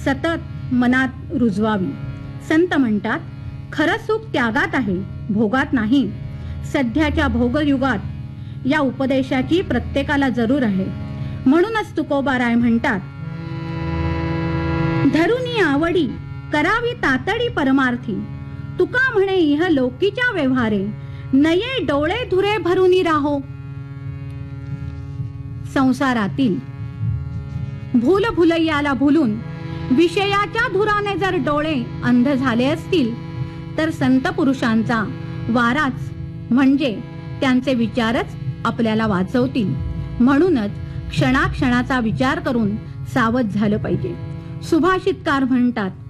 सतत मनात रुजवावी. संत म्हणतात, खरं सुख त्यागात आहे, भोगात नाही. सध्याच्या भोगयुगात या उपदेशाची प्रत्येकाला जरूर आहे. म्हणूनच तुकोबाराय म्हणतात, धरुनी आवडी करावी तातडी परमार्थी. तुका म्हणे इह लोकीच्या व्यवहारे, नये डोळे धुरे भरूनी राहो. संसारातील भूल भुलैयाला भुलून विषयाच्या धुराने जर डोळे अंध झाले असतील तर संत पुरुषांचा वाराच म्हणजे त्यांचे विचारच आपल्याला वाचवतील. म्हणूनच क्षणाक्षणाचा विचार करून सावध झालं पाहिजे. सुभाषितकार म्हणतात,